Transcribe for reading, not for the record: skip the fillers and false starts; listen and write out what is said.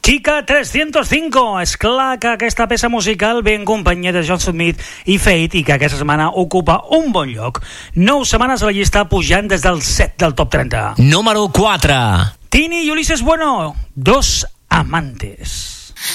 Chica 305, és clar que aquesta peça musical ve en companyia de John Smith i Fate i que aquesta setmana ocupa un bon lloc. 9 setmanes a la llista pujant des del 7 del top 30. Número 4. Tini i Ulises Bueno, Dos amantes.